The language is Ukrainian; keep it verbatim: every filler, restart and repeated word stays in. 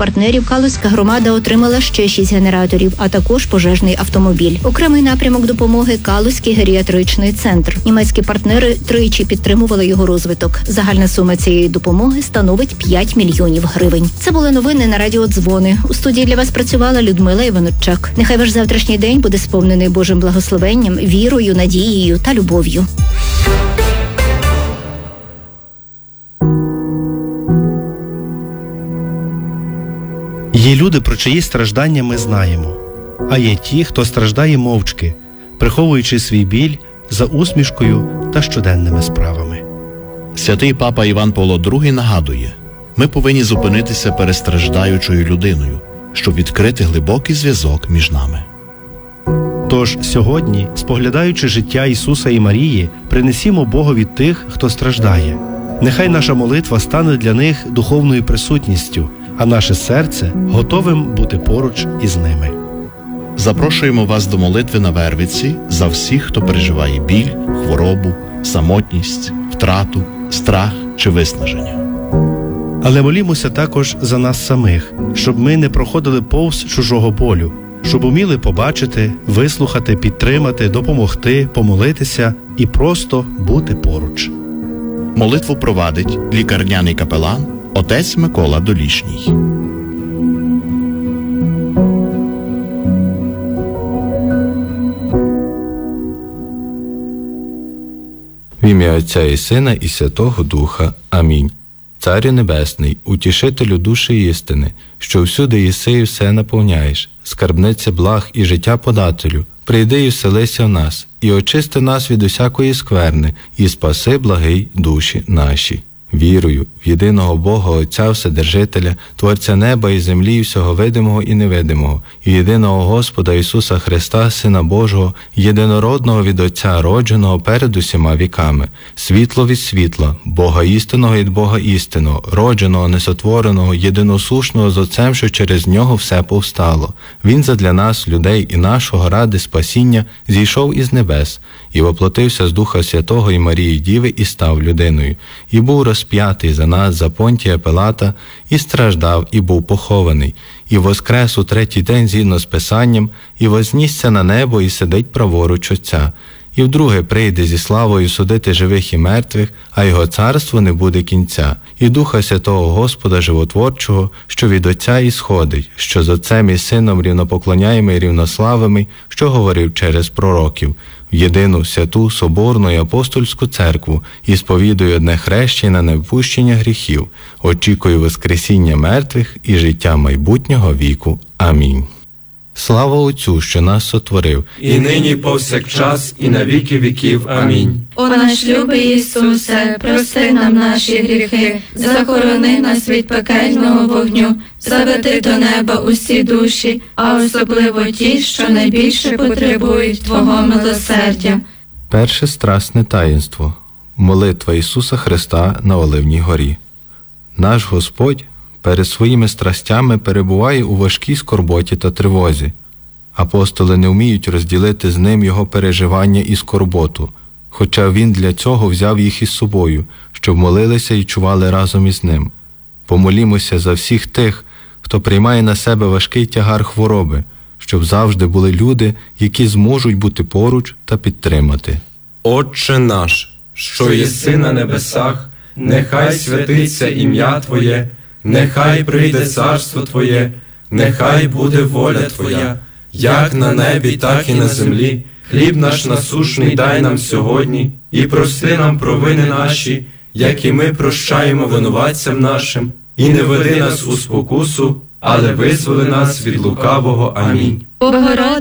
партнерів Калузька громада отримала ще шість генераторів, а також пожежний автомобіль. Окремий напрямок допомоги – Калузький геріатричний центр. Німецькі партнери тричі підтримували його розвиток. Загальна сума цієї допомоги становить п'ять мільйонів гривень. Це були новини на радіо «Дзвони». У студії для вас працювала Людмила Іванчук. Нехай ваш завтрашній день буде сповнений Божим благословенням, вірою, надією та любов'ю. Є люди, про чиї страждання ми знаємо, а є ті, хто страждає мовчки, приховуючи свій біль за усмішкою та щоденними справами. Святий папа Іван Павло другий нагадує, ми повинні зупинитися перед страждаючою людиною, щоб відкрити глибокий зв'язок між нами. Тож сьогодні, споглядаючи життя Ісуса і Марії, принесімо Богові тих, хто страждає. Нехай наша молитва стане для них духовною присутністю, а наше серце готовим бути поруч із ними. Запрошуємо вас до молитви на Вервиці за всіх, хто переживає біль, хворобу, самотність, втрату, страх чи виснаження. Але молімося також за нас самих, щоб ми не проходили повз чужого болю, щоб уміли побачити, вислухати, підтримати, допомогти, помолитися і просто бути поруч. Молитву провадить лікарняний капелан отець Микола Долішній. В ім'я Отця і Сина і Святого Духа. Амінь. Царю Небесний, утішителю душі істини, що всюди єси і все наповняєш, скарбниця благ і життя подателю, прийди і вселися в нас, і очисти нас від усякої скверни, і спаси, благий, душі наші. Вірую в єдиного Бога Отця Вседержителя, Творця неба і землі, і всього видимого і невидимого, і єдиного Господа Ісуса Христа, Сина Божого, єдинородного від Отця, родженого перед усіма віками, світло від світла, Бога істинного від Бога істинного, родженого, несотвореного, єдиносушного з Отцем, що через Нього все повстало. Він задля нас, людей і нашого ради спасіння, зійшов із небес, і воплотився з Духа Святого і Марії Діви і став людиною, і був розп'ятий за нас за Понтія Пилата, і страждав, і був похований, і воскрес у третій день згідно з Писанням, і вознісся на небо, і сидить праворуч Отця, і вдруге прийде зі славою судити живих і мертвих, а його царство не буде кінця, і Духа Святого Господа Животворчого, що від Отця ісходить, що з Отцем і Сином рівнопоклоняємо і рівнославими, що говорив через пророків, в єдину святу, соборну і апостольську церкву, і сповідую одне хрещення на невпущення гріхів, очікую воскресіння мертвих і життя майбутнього віку. Амінь. Слава Отцю, що нас сотворив, і нині повсякчас, і на віки віків. Амінь. О наш любий Ісусе, прости нам наші гріхи, захорони нас від пекельного вогню, заведи до неба усі душі, а особливо ті, що найбільше потребують Твого милосердя. Перше страсне таїнство. Молитва Ісуса Христа на Оливній горі. Наш Господь перед своїми страстями перебуває у важкій скорботі та тривозі. Апостоли не вміють розділити з ним його переживання і скорботу, хоча він для цього взяв їх із собою, щоб молилися і чували разом із ним. Помолімося за всіх тих, хто приймає на себе важкий тягар хвороби, щоб завжди були люди, які зможуть бути поруч та підтримати. Отче наш, що єси на небесах, нехай святиться ім'я Твоє, нехай прийде царство Твоє, нехай буде воля Твоя, як на небі, так і на землі. Хліб наш насушний дай нам сьогодні, і прости нам провини наші, як і ми прощаємо винуватцям нашим. І не веди нас у спокусу, але визволи нас від лукавого. Амінь. Богородице,